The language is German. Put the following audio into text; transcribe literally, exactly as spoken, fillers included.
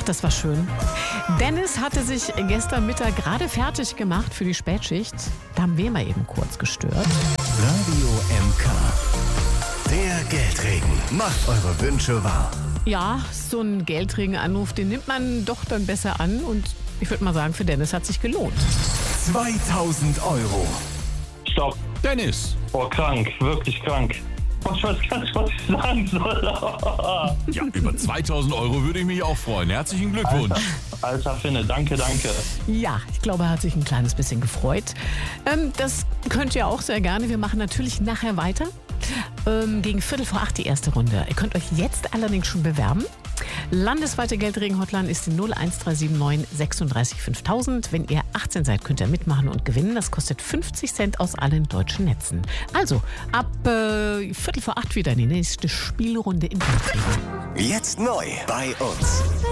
das war schön. Dennis hatte sich gestern Mittag gerade fertig gemacht für die Spätschicht. Da haben wir mal eben kurz gestört. Radio M K. Der Geldregen. Macht eure Wünsche wahr. Ja, so einen Geldregenanruf, den nimmt man doch dann besser an. Und ich würde mal sagen, für Dennis hat sich gelohnt. zweitausend Euro. Stopp. Dennis. Oh, krank. Wirklich krank. Ich weiß gar nicht, was ich sagen soll. Ja, über zweitausend Euro würde ich mich auch freuen. Herzlichen Glückwunsch. Alter, Alter Finne, danke, danke. Ja, ich glaube, er hat sich ein kleines bisschen gefreut. Ähm, das könnt ihr auch sehr gerne. Wir machen natürlich nachher weiter. Ähm, gegen Viertel vor acht die erste Runde. Ihr könnt euch jetzt allerdings schon bewerben. Landesweite Geldregen-Hotline ist die null eins drei sieben neun sechsunddreißig fünftausend. Wenn ihr achtzehn seid, könnt ihr mitmachen und gewinnen. Das kostet fünfzig Cent aus allen deutschen Netzen. Also, ab äh, Viertel vor acht wieder in die nächste Spielrunde in Geldregen. Jetzt neu bei uns.